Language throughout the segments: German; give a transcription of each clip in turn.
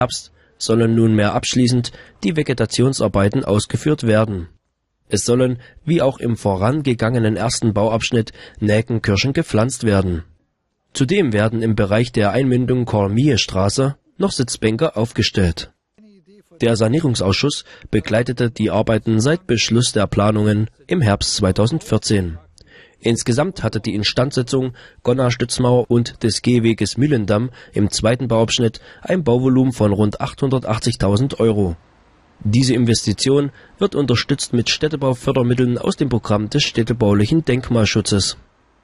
Herbst sollen nunmehr abschließend die Vegetationsarbeiten ausgeführt werden. Es sollen, wie auch im vorangegangenen ersten Bauabschnitt, Näkenkirschen gepflanzt werden. Zudem werden im Bereich der Einmündung Kornmiehestraße noch Sitzbänke aufgestellt. Der Sanierungsausschuss begleitete die Arbeiten seit Beschluss der Planungen im Herbst 2014. Insgesamt hatte die Instandsetzung Gonner-Stützmauer und des Gehweges Mühlendamm im zweiten Bauabschnitt ein Bauvolumen von rund 880.000 €. Diese Investition wird unterstützt mit Städtebaufördermitteln aus dem Programm des städtebaulichen Denkmalschutzes.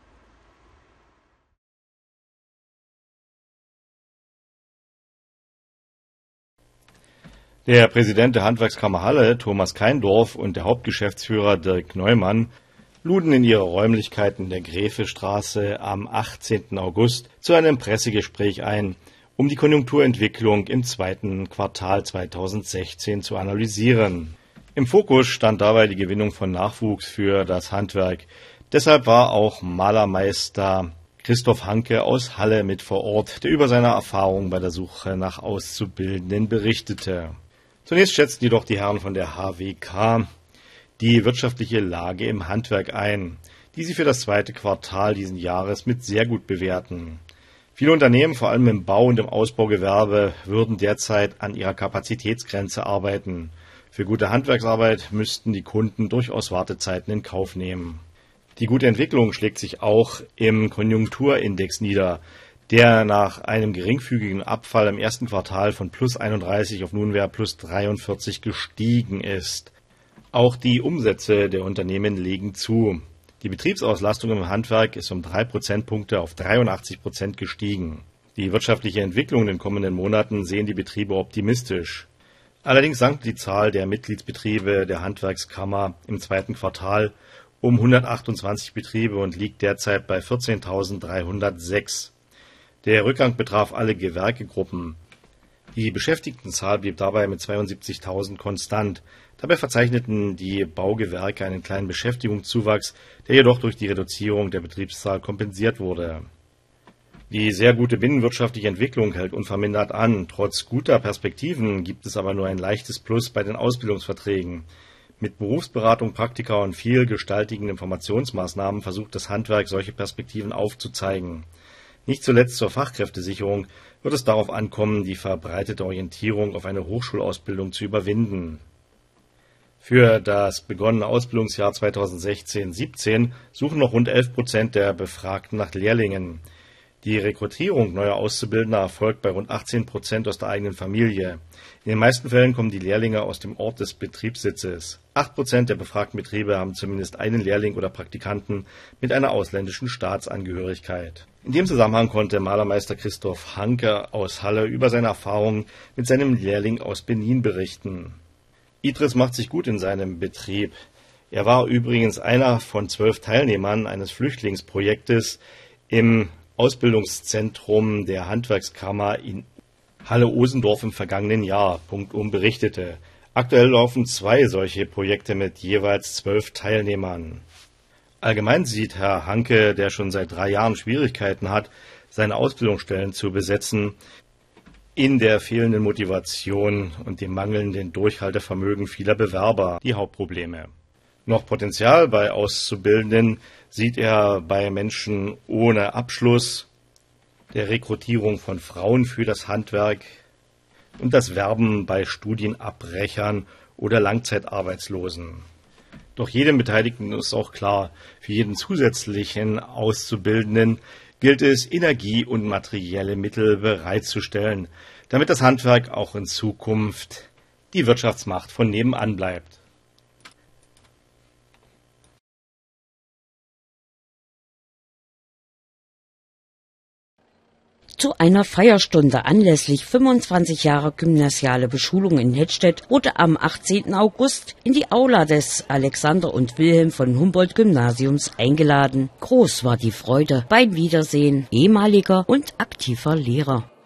Der Präsident der Handwerkskammer Halle, Thomas Keindorf, und der Hauptgeschäftsführer Dirk Neumann luden in ihre Räumlichkeiten der Gräfestraße am 18. August zu einem Pressegespräch ein, um die Konjunkturentwicklung im zweiten Quartal 2016 zu analysieren. Im Fokus stand dabei die Gewinnung von Nachwuchs für das Handwerk. Deshalb war auch Malermeister Christoph Hanke aus Halle mit vor Ort, der über seine Erfahrungen bei der Suche nach Auszubildenden berichtete. Zunächst schätzten jedoch die Herren von der HWK die wirtschaftliche Lage im Handwerk ein, die sie für das zweite Quartal diesen Jahres mit sehr gut bewerten. Viele Unternehmen, vor allem im Bau- und im Ausbaugewerbe, würden derzeit an ihrer Kapazitätsgrenze arbeiten. Für gute Handwerksarbeit müssten die Kunden durchaus Wartezeiten in Kauf nehmen. Die gute Entwicklung schlägt sich auch im Konjunkturindex nieder, der nach einem geringfügigen Abfall im ersten Quartal von plus 31 auf nunmehr plus 43 gestiegen ist. Auch die Umsätze der Unternehmen legen zu. Die Betriebsauslastung im Handwerk ist um 3 Prozentpunkte auf 83% gestiegen. Die wirtschaftliche Entwicklung in den kommenden Monaten sehen die Betriebe optimistisch. Allerdings sank die Zahl der Mitgliedsbetriebe der Handwerkskammer im zweiten Quartal um 128 Betriebe und liegt derzeit bei 14.306. Der Rückgang betraf alle Gewerkegruppen. Die Beschäftigtenzahl blieb dabei mit 72.000 konstant. Dabei verzeichneten die Baugewerke einen kleinen Beschäftigungszuwachs, der jedoch durch die Reduzierung der Betriebszahl kompensiert wurde. Die sehr gute binnenwirtschaftliche Entwicklung hält unvermindert an. Trotz guter Perspektiven gibt es aber nur ein leichtes Plus bei den Ausbildungsverträgen. Mit Berufsberatung, Praktika und viel gestaltigen Informationsmaßnahmen versucht das Handwerk, solche Perspektiven aufzuzeigen. Nicht zuletzt zur Fachkräftesicherung wird es darauf ankommen, die verbreitete Orientierung auf eine Hochschulausbildung zu überwinden. Für das begonnene Ausbildungsjahr 2016/17 suchen noch rund 11% der Befragten nach Lehrlingen. Die Rekrutierung neuer Auszubildender erfolgt bei rund 18% aus der eigenen Familie. In den meisten Fällen kommen die Lehrlinge aus dem Ort des Betriebssitzes. 8% der befragten Betriebe haben zumindest einen Lehrling oder Praktikanten mit einer ausländischen Staatsangehörigkeit. In dem Zusammenhang konnte Malermeister Christoph Hanke aus Halle über seine Erfahrungen mit seinem Lehrling aus Benin berichten. Idris macht sich gut in seinem Betrieb. Er war übrigens einer von 12 Teilnehmern eines Flüchtlingsprojektes im Ausbildungszentrum der Handwerkskammer in Halle-Osendorf im vergangenen Jahr, berichtete. Aktuell laufen 2 solche Projekte mit jeweils 12 Teilnehmern. Allgemein sieht Herr Hanke, der schon seit 3 Jahren Schwierigkeiten hat, seine Ausbildungsstellen zu besetzen, in der fehlenden Motivation und dem mangelnden Durchhaltevermögen vieler Bewerber die Hauptprobleme. Noch Potenzial bei Auszubildenden sieht er bei Menschen ohne Abschluss, der Rekrutierung von Frauen für das Handwerk und das Werben bei Studienabbrechern oder Langzeitarbeitslosen. Doch jedem Beteiligten ist auch klar, für jeden zusätzlichen Auszubildenden gilt es, Energie und materielle Mittel bereitzustellen, damit das Handwerk auch in Zukunft die Wirtschaftsmacht von nebenan bleibt. Zu einer Feierstunde anlässlich 25 Jahre gymnasiale Beschulung in Hettstedt wurde am 18. August in die Aula des Alexander und Wilhelm von Humboldt Gymnasiums eingeladen. Groß war die Freude beim Wiedersehen ehemaliger und aktiver Lehrer.